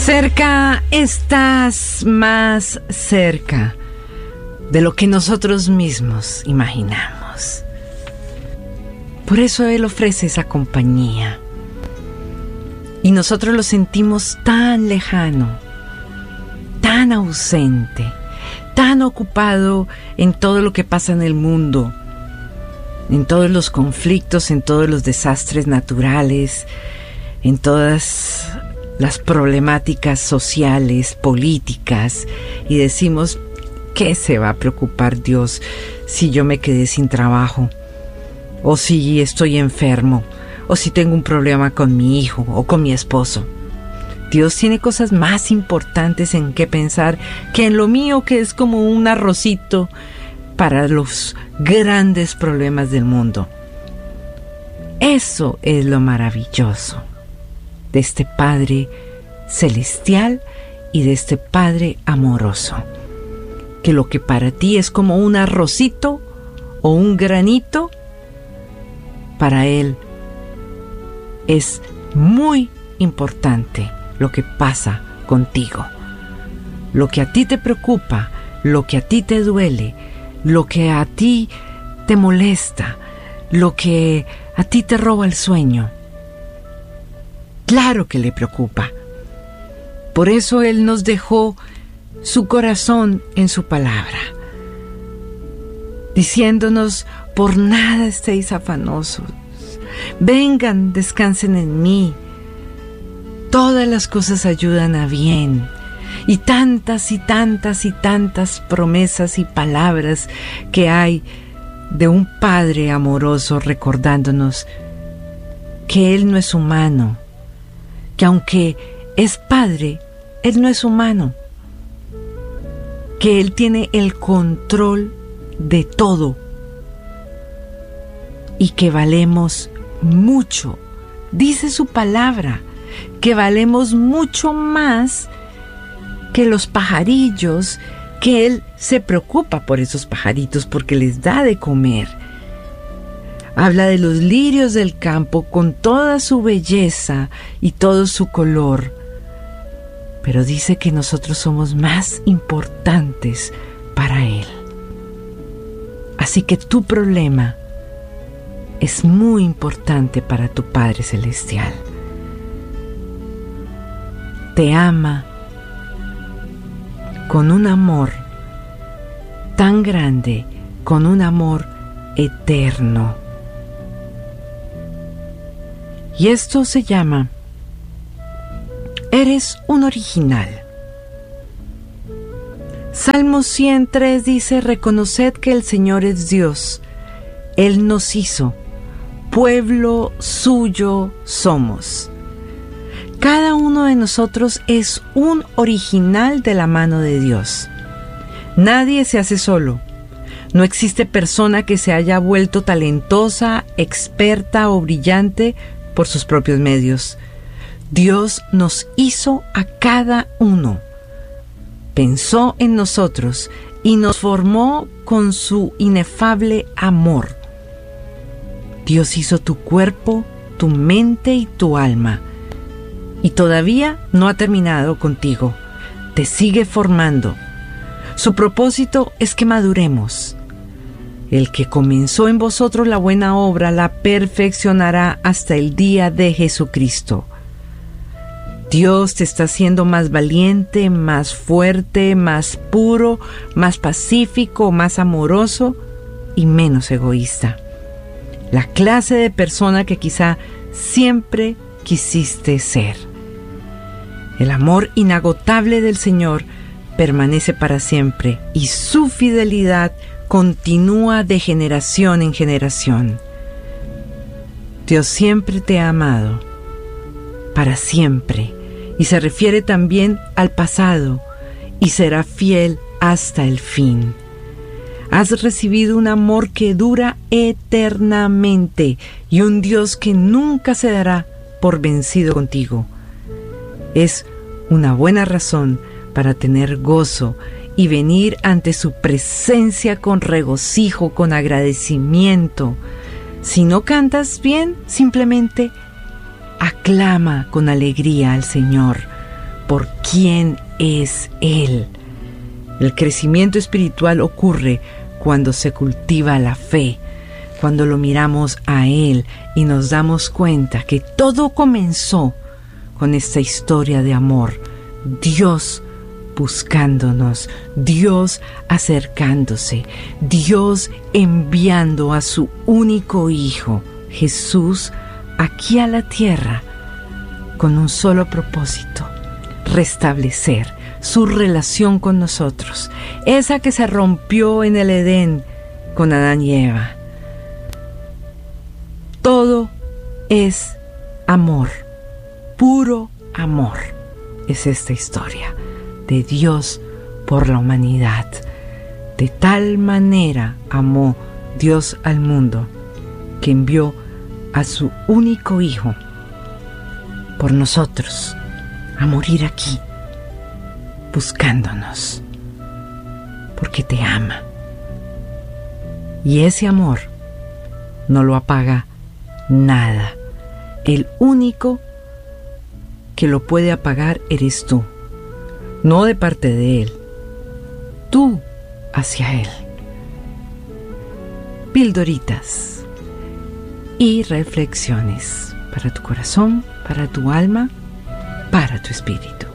Cerca estás, más cerca de lo que nosotros mismos imaginamos. Por eso Él ofrece esa compañía. Y nosotros lo sentimos tan lejano, tan ausente, tan ocupado en todo lo que pasa en el mundo, en todos los conflictos, en todos los desastres naturales, en todas las problemáticas sociales, políticas, y decimos, ¿qué se va a preocupar Dios si yo me quedé sin trabajo? O si estoy enfermo, o si tengo un problema con mi hijo o con mi esposo. Dios tiene cosas más importantes en que pensar que en lo mío, que es como un arrocito para los grandes problemas del mundo. Eso es lo maravilloso de este Padre celestial y de este Padre amoroso, que lo que para ti es como un arrocito o un granito, para Él es muy importante lo que pasa contigo, lo que a ti te preocupa, lo que a ti te duele, lo que a ti te molesta, lo que a ti te roba el sueño. Claro que le preocupa. Por eso Él nos dejó su corazón en su palabra, diciéndonos: por nada estéis afanosos, vengan, descansen en mí, todas las cosas ayudan a bien. Y tantas y tantas y tantas promesas y palabras que hay de un Padre amoroso recordándonos que Él no es humano, que aunque es Padre, Él no es humano, que Él tiene el control de todo y que valemos mucho. Dice su palabra que valemos mucho más que los pajarillos, que Él se preocupa por esos pajaritos porque les da de comer. Habla de los lirios del campo con toda su belleza y todo su color, pero dice que nosotros somos más importantes para Él. Así que tu problema es muy importante para tu Padre Celestial. Te ama con un amor tan grande, con un amor eterno. Y esto se llama: eres un original. Salmo 103 dice: reconoced que el Señor es Dios, Él nos hizo, pueblo suyo somos. Cada uno de nosotros es un original de la mano de Dios. Nadie se hace solo. No existe persona que se haya vuelto talentosa, experta o brillante por sus propios medios. Dios nos hizo a cada uno. Pensó en nosotros y nos formó con su inefable amor. Dios hizo tu cuerpo, tu mente y tu alma. Y todavía no ha terminado contigo. Te sigue formando. Su propósito es que maduremos. El que comenzó en vosotros la buena obra la perfeccionará hasta el día de Jesucristo. Dios te está haciendo más valiente, más fuerte, más puro, más pacífico, más amoroso y menos egoísta. La clase de persona que quizá siempre quisiste ser. El amor inagotable del Señor permanece para siempre y su fidelidad continúa de generación en generación. Dios siempre te ha amado, para siempre, y se refiere también al pasado, y será fiel hasta el fin. Has recibido un amor que dura eternamente y un Dios que nunca se dará por vencido contigo. Es una buena razón para tener gozo y venir ante su presencia con regocijo, con agradecimiento. Si no cantas bien, simplemente aclama con alegría al Señor, por quién es Él. El crecimiento espiritual ocurre cuando se cultiva la fe, cuando lo miramos a Él y nos damos cuenta que todo comenzó con esta historia de amor. Dios buscándonos, Dios acercándose, Dios enviando a su único Hijo, Jesús, aquí a la tierra, con un solo propósito: restablecer su relación con nosotros, esa que se rompió en el Edén con Adán y Eva. Todo es amor, puro amor. Es esta historia de Dios por la humanidad. De tal manera amó Dios al mundo que envió a su único Hijo por nosotros a morir aquí, buscándonos, porque te ama. Y ese amor no lo apaga nada. El único que lo puede apagar eres tú, no de parte de Él, tú hacia Él. Pildoritas y reflexiones para tu corazón, para tu alma, para tu espíritu.